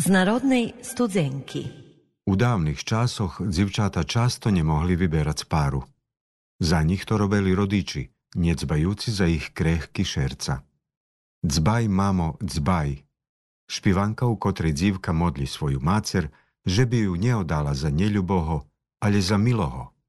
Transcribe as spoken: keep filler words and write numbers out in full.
Z národnej studzenky. U dávnych časoch dzivčata často nemohli vyberať páru. Za nich to robili rodiči, necbajúci za ich krehky šerca. Dzbaj, mamo, dzbaj. Špivanka, u kotrej dzivka modli svoju macer, že by ju neodala za neľuboho, ale za miloho.